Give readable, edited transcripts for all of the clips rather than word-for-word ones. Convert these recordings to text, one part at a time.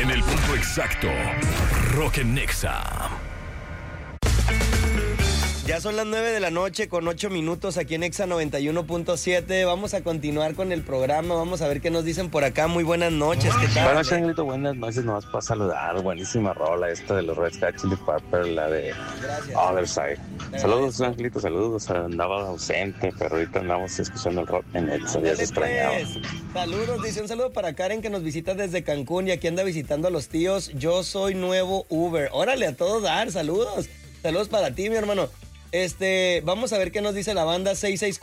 En el punto exacto, Rock en Nexa. Ya son las 9 de la noche con 8 minutos aquí en Exa 91.7. Vamos a continuar con el programa. Vamos a ver qué nos dicen por acá. Muy buenas noches. ¿Qué tal? Bueno, Changlito, buenas noches. Nomás para saludar. Buenísima rola esta de los Red Hot Chili Peppers, la de Other Side. Saludos, Changlito, saludos. Andaba ausente, pero ahorita andamos escuchando el rock en el ya se extrañaba. Saludos, dice un saludo para Karen que nos visita desde Cancún y aquí anda visitando a los tíos. Yo soy nuevo Uber. Órale, a todo dar. Saludos. Saludos para ti, mi hermano. Vamos a ver qué nos dice la banda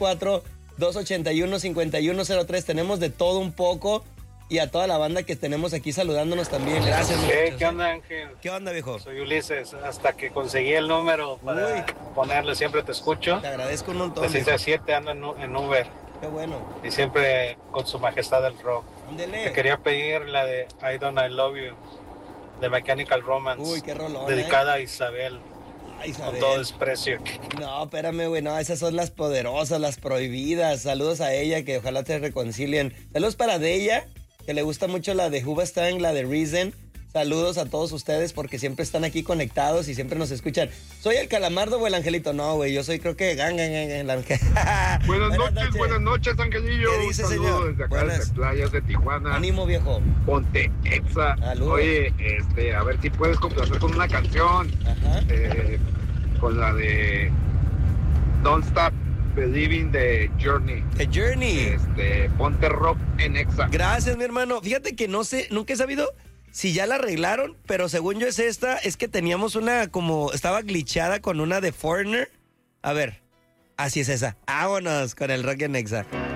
664-281-5103. Tenemos de todo un poco y a toda la banda que tenemos aquí saludándonos también. Gracias, muchachos. ¿Qué onda, Ángel? ¿Qué onda, viejo? Soy Ulises. Hasta que conseguí el número para ponerle siempre te escucho. Te agradezco un montón. De 6 a 7 ando en Uber. Qué bueno. Y siempre con su majestad el rock. Ándele. Te quería pedir la de I Don't I Love You, de Mechanical Romance. Uy, qué rolón, dedicada a Isabel. Isabel. Con todo desprecio. No, espérame, güey, no, esas son las poderosas, las prohibidas. Saludos a ella, que ojalá te reconcilien. Saludos para Deya, que le gusta mucho la de Hoobastank, la de Reason. Saludos a todos ustedes porque siempre están aquí conectados y siempre nos escuchan. ¿Soy el Calamardo o el Angelito? No, güey, yo soy creo que... Buenas noches, Angelillo. ¿Qué dice, saludo señor? desde acá, desde Playas de Tijuana. Ánimo, viejo. Ponte Exa. Saludos. Oye, a ver si puedes complacer con una canción. Ajá. Con la de Don't Stop Believing de Journey. The Journey. Ponte rock en Exa. Gracias, mi hermano. Fíjate que no sé, nunca he sabido si ya la arreglaron, pero según yo es esta, es que teníamos una como, estaba glitchada con una de Foreigner. A ver, así es esa. Vámonos con el rock en Exa.